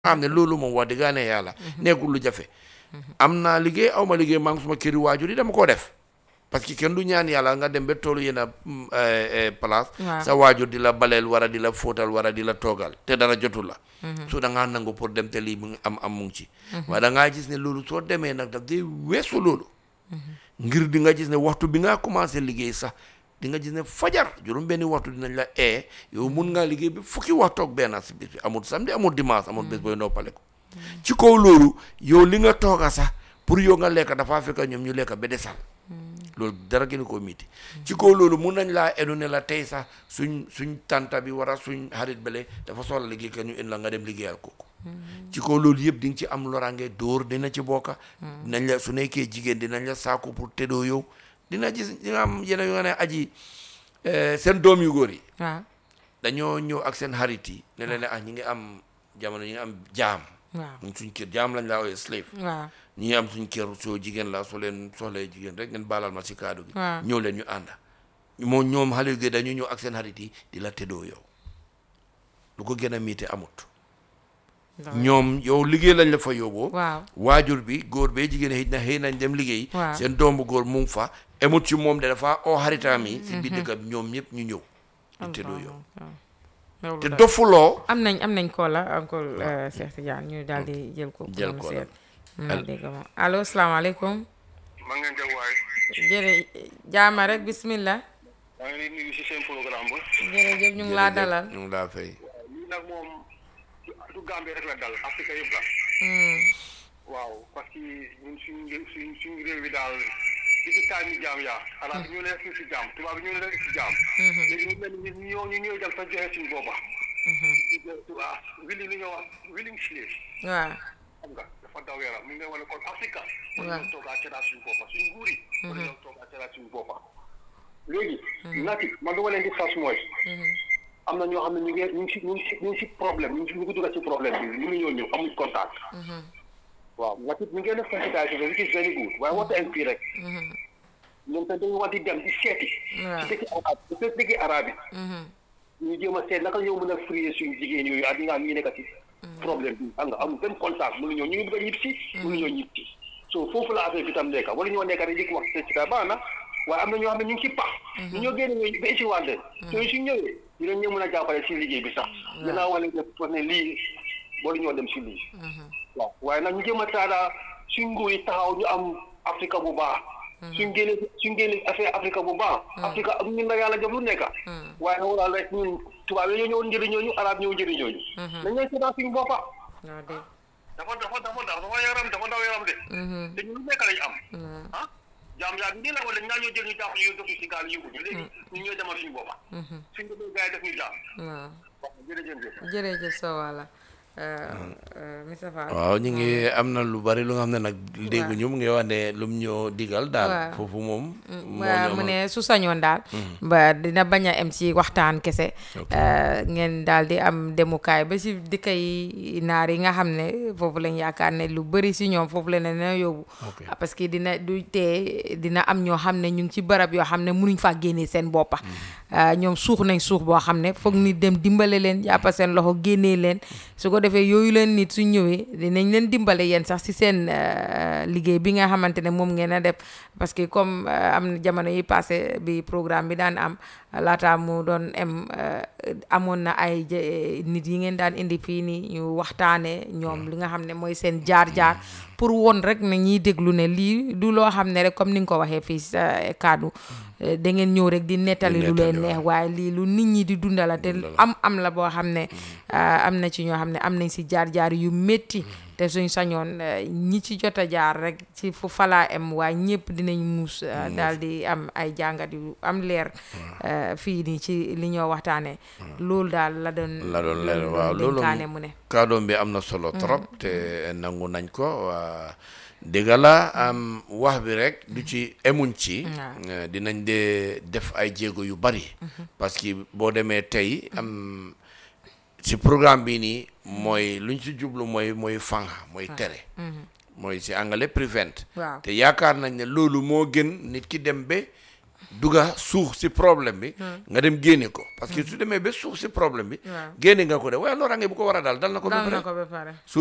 xam ne loolu moom wax dëgg ne yàlla nekkul lu jafe am naa liggéey aw ma liggéey maa ngi suma këri waajur yi dama koo def parce que kenn du ñaan yàlla nga dem ba toolu yéen a place sa waajur di la baleel wara di la fóotal wara di la toogal te dara jotul la so da ngaa nangu pour dem te lii mu ngi am mu ngi ci waaye da ngaa gis ne loolu soo demee nag daf dee weesu loolu ngir di nga gis ne waxtu bi nga commencé liggéey sax di nga gis ne fajar juróom benni waxtu dinañ la yow mun ngaa liggéey bi fukki waxtu ak benn si bis bi amul samedi amul dimanche amul bés booy noppale ko ci kaw loolu yow li nga tooga sax pour yow nga lekk dafaa fekk ñoom ñu lekk ba desal loolu dara gën koo miiti ci kaw loolu mun nañ laa edu ne la tey sax suñ tanta bi war a suñ xarit bale dafa soxla liggéey ka ñu en la nga dem liggéeyal kooku ci kaw loolu yëpp di nga ci am loraange dóor dina ci bokka dinañ la su nekkee jigéen dinañ la saako pour tëddoo yow dina gis dina am yeneen yu nga ne aji seen doom yu góor yi dañoo ñëw ak seen xarit yi ne leen ñi ngi am jamono ñi ngi am jaam ñun suñ kër jaam lañ laa ooyee slave ñi ngi am suñ kër soo jigéen la soo leen soxlee jigéen rek ngeen baalal ma si kaddu gi ñëw leen ñu ànda ñoom xale yu góor dañu ñëw ak seen xarit yi di la tëddoo yow lu ko gën a miite amut ñoom yow liggéey lañ la fa yóbboo waajur bi góor bee jigéen xëy nañ dem liggéey seen doom bu góor mu ngi fa emut ci moom de dafa oo xaritaam yi si biir dëkk bi ñoom ñëpp ñu ñëw di tëddoo yow te dofuloo am nañ ko la encore Cheikh Tidiane ñu daal di jël ko seet dégg moom allo salaamaaleykum maa ngeen jël waay jërë jaama rek bismillah maa ngi leen nuyu si seen programme ba jërëjëf ñu ngi laa dalal ñu ngi laa fay lii nag moom du Gambie rek la dal Afrique yëpp la waaw parce que ñun suñu réew bi daal di ci taal ñu jaam yaa xanaa ñu nekk si jaam tubaab bi ñu nekk si jaam léegi ñu mel ni ñu ñëw dem sa joxe suñu boppa waaw willing slave xam nga dafa daw yaram mu ngi wane kon Afrique wala ñoo toog a ceraat suñu boppa suñu nguur yi wala ñoo toog a ceraat suñu boppa léegi nati man du ma leen di sas mooy am na ñoo xam ne ñu ngi si problème ñu ngi dugg ci problème bi ñu ngi ñëw amuñ contact waaw nati ñu ngi def consultation which is very good waaye wata MP rek ñoom tamit dañu war di dem di seeti dëkki arab yi ñu jéem a seet naka ñëw mën a frier suñu jigéen yooyu ak ñi nga xam ñu nekk ci problème bi xam nga amul benn contact mënu ñëw ñu ngi bëgg a ñib si mënu ñëw ñib si so foofu la affaire bi tam nekk wala ñoo nekk rek di wax ci ka baax na waaye am na ñoo xam ne ñu ngi ci pax ñu ñoo génne ñooyu ba si wànde sooy suñ ñëwee dinañ ñëw mën a jàppale si liggéey bi sax gannaaw wane ne lii wala ñoo dem si lii waaw waaye nag ñu jéem a taada suñ nguur yi taxaw ñu am Afrique bu baax suñ génne affaire Afrique bu baax Afrique am ñun la yàlla jox lu nekk waaye na waral rek ñun tubaab yi ñoo ñëw njëriñooñu arab ñëw njëriñooñu dañ leen seetaan suñu boppa dafa daw yaram de te ñu lu nekk lañ am jaam yaa nii la wala ñaa ñoo jël ñu jàpp ñu dox si gaal yóbbu ñu léegi ñu ñooy demal suñu boppa suñ demee gars yi def ñu jaam jërëjëf soo wala waaw ñu ngi am na lu bari lu nga xam ne nag dégguñu mu ngi wax ne lu mu ñoo digal daal foofu moom mu ne su sañoon daal ba dina bañ a am ci waxtaan kese ngeen daal di am demukaay ba si dëkk yi naar yi nga xam ne foofu lañ yaakaar ne lu bari si ñoom foofu la ne na yóbbu parce que dina am ñoo xam ne ñu ngi ci barab yoo xam ne mënuñ faa génnee seen boppa ñoom suux nañ suux boo xam ne foog ni dem dimbale leen jàppa seen loxo génnee leen su ko defee yooyu leen nit su ñëwee dinañ leen dimbale yéen sax si seen liggéey bi nga xamante ne moom ngeen a def parce que comme am na jamono yi passé bi programme bi daan am laata mu doon amoon na ay nit yi ngeen daan indi fii nii ñu waxtaanee ñoom li nga xam ne mooy seen jaar-jaar pour woon rek ne ñiy déglu ne lii du loo xam ne rek comme ni nga ko waxee fii sa kaddu da ngeen ñëw rek di nettali lu leen neex waaye lii lu nit ñi di dundala te am la boo xam ne am na ci ñoo xam ne am nañ si jaar-jaar yu métti te suñ sañoon ñi ci jot a jaar rek ci fu falaa am waaye ñëpp dinañ muus daal di am ay jàngat yu am leer fii nii ci li ñoo waxtaanee loolu daal la doon leer waaw loolu mu ne kàddoom bi am na solo trop te nangu nañ ko dëgg la am wax bi rek du ci emuñ ci dinañ dee def ay jéego yu bari parce que boo demee tey am si programme bi nii mooy luñ si jublu mooy fanga mooy tere mooy si anglais prevent te yaakaar nañ ne loolu moo gën nit ki dem ba duga suux si problème bi nga dem génne ko parce que su demee ba suux si problème bi génne nga ko de waaye loraange bu ko war a dal na ko ba pare